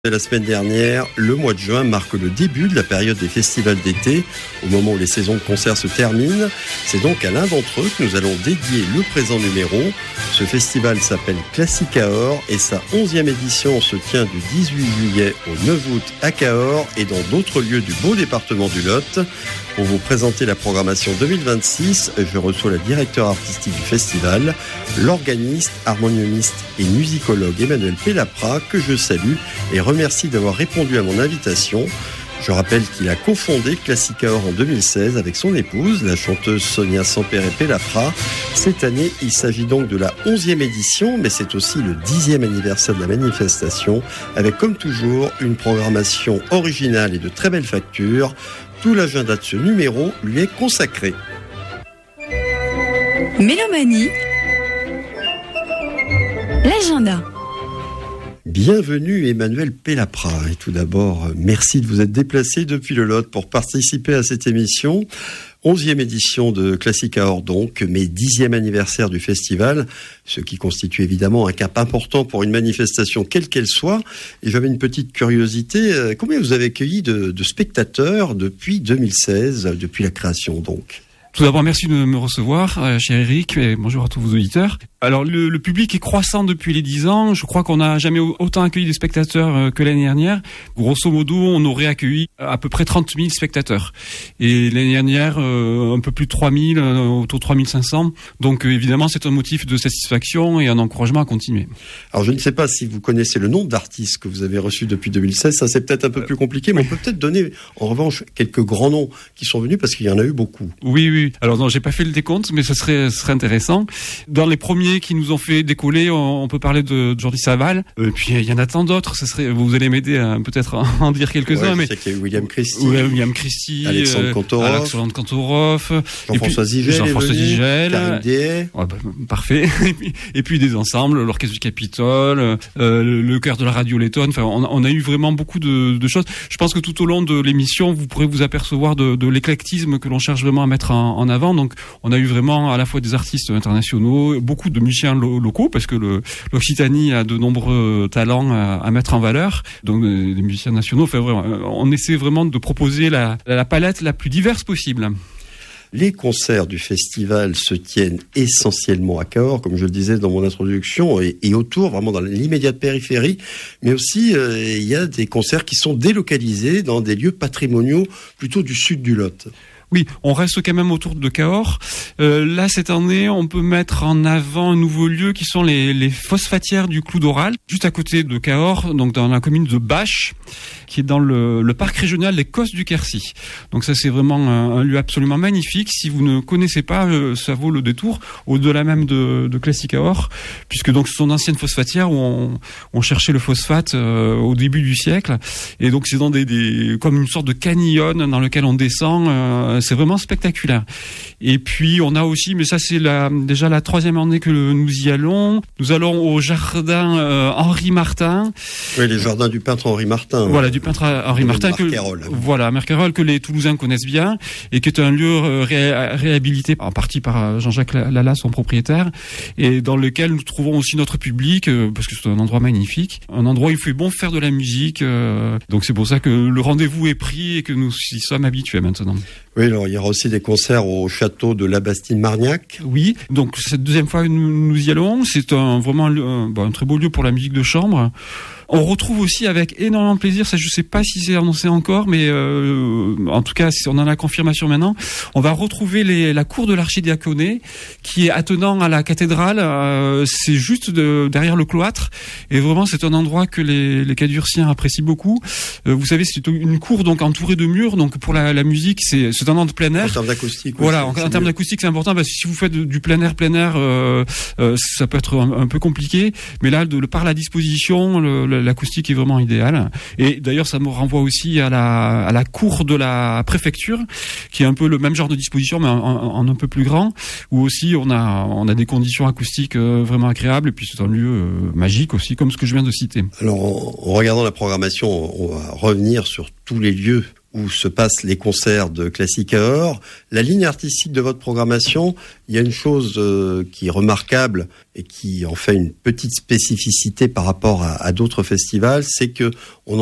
La semaine dernière, le mois de juin marque le début de la période des festivals d'été, au moment où les saisons de concerts se terminent. C'est donc à l'un d'entre eux que nous allons dédier le présent numéro. Ce festival s'appelle Classic Cahors et sa 11e édition se tient du 18 juillet au 9 août à Cahors et dans d'autres lieux du beau département du Lot. Pour vous présenter la programmation 2026, je reçois la directeure artistique du festival, l'organiste, harmoniumiste et musicologue Emmanuel Pellapra, que je salue et remercie d'avoir répondu à mon invitation. Je rappelle qu'il a cofondé Classic Cahors en 2016 avec son épouse, la chanteuse Sonia Sampere Pellapra. Cette année, il s'agit donc de la 11e édition, mais c'est aussi le 10e anniversaire de la manifestation, avec comme toujours une programmation originale et de très belle facture. Tout l'agenda de ce numéro lui est consacré. Mélomanie, l'agenda. Bienvenue Emmanuel Pellapra. Et tout d'abord, merci de vous être déplacé depuis le Lot pour participer à cette émission. 11e édition de Classic Cahors donc, mais 10e anniversaire du festival, ce qui constitue évidemment un cap important pour une manifestation quelle qu'elle soit. Et j'avais une petite curiosité, combien vous avez accueilli de spectateurs depuis 2016, depuis la création donc ? Tout d'abord, merci de me recevoir, cher Eric, et bonjour à tous vos auditeurs. Alors, le public est croissant depuis les 10 ans. Je crois qu'on n'a jamais autant accueilli de spectateurs que l'année dernière. Grosso modo, on aurait accueilli à peu près 30 000 spectateurs. Et l'année dernière, un peu plus de 3 000, autour de 3 500. Donc, évidemment, c'est un motif de satisfaction et un encouragement à continuer. Alors, je ne sais pas si vous connaissez le nombre d'artistes que vous avez reçus depuis 2016. Ça, c'est peut-être un peu plus compliqué, mais on peut peut-être donner, en revanche, quelques grands noms qui sont venus parce qu'il y en a eu beaucoup. Oui. Alors non, j'ai pas fait le décompte, mais ce serait intéressant. Dans les premiers qui nous ont fait décoller, on peut parler de Jordi Savall. Puis il y en a tant d'autres. Vous allez m'aider à peut-être en dire quelques-uns. Je sais qu'il y a William Christie, Alexandre Kantorov, Jean-François Zigel, Karim Dehay. Parfait. Et puis des ensembles, l'Orchestre du Capitole, le chœur de la Radio Letton. Enfin, on a eu vraiment beaucoup de choses. Je pense que tout au long de l'émission, vous pourrez vous apercevoir de l'éclectisme que l'on cherche vraiment à mettre en avant. Donc, on a eu vraiment à la fois des artistes internationaux, beaucoup de musiciens locaux, parce que l'Occitanie a de nombreux talents à mettre en valeur. Donc, des musiciens nationaux. Enfin, vraiment, on essaie vraiment de proposer la palette la plus diverse possible. Les concerts du festival se tiennent essentiellement à Cahors, comme je le disais dans mon introduction, et autour, vraiment dans l'immédiate périphérie. Mais aussi, il y a des concerts qui sont délocalisés dans des lieux patrimoniaux plutôt du sud du Lot. Oui, on reste quand même autour de Cahors. Là, cette année, on peut mettre en avant un nouveau lieu qui sont les phosphatières du Clou d'Oral, juste à côté de Cahors, donc dans la commune de Bache, qui est dans le parc régional des Cosses du Quercy. Donc ça, c'est vraiment un lieu absolument magnifique. Si vous ne connaissez pas, ça vaut le détour, au-delà même de Classic Cahors, puisque donc ce sont d'anciennes phosphatières où on cherchait le phosphate au début du siècle. Et donc c'est dans comme une sorte de canyon dans lequel on descend. C'est vraiment spectaculaire. Et puis on a aussi, mais ça c'est déjà la 3e année que nous y allons. Nous allons au jardin Henri Martin. Oui, les jardins du peintre Henri Martin. Voilà, du peintre Henri Martin. Marquerolles, que les Toulousains connaissent bien, et qui est un lieu réhabilité en partie par Jean-Jacques Lala, son propriétaire, et dans lequel nous trouvons aussi notre public, parce que c'est un endroit magnifique. Un endroit où il fait bon faire de la musique. Donc c'est pour ça que le rendez-vous est pris et que nous y sommes habitués maintenant. Oui, alors il y aura aussi des concerts au château de Labastide-Margnac. Oui, donc cette deuxième fois que nous y allons, c'est vraiment un très beau lieu pour la musique de chambre. On retrouve aussi avec énormément de plaisir, ça je sais pas si c'est annoncé encore, mais en tout cas on en a la confirmation maintenant, on va retrouver la cour de l'archidiaconé qui est attenant à la cathédrale, c'est juste derrière le cloître, et vraiment c'est un endroit que les cadurciens apprécient beaucoup. Vous savez, c'est une cour donc entourée de murs, donc pour la musique c'est un endroit de plein air. En termes d'acoustique. Voilà, en termes d'acoustique c'est important, parce que si vous faites du plein air, ça peut être un peu compliqué, mais là par la disposition, l'acoustique est vraiment idéale. Et d'ailleurs, ça me renvoie aussi à la cour de la préfecture, qui est un peu le même genre de disposition, mais en un peu plus grand, où aussi on a des conditions acoustiques vraiment agréables, et puis c'est un lieu magique aussi, comme ce que je viens de citer. Alors, en regardant la programmation, on va revenir sur tous les lieux où se passent les concerts de Classic Cahors. La ligne artistique de votre programmation, il y a une chose qui est remarquable et qui en fait une petite spécificité par rapport à d'autres festivals, c'est que on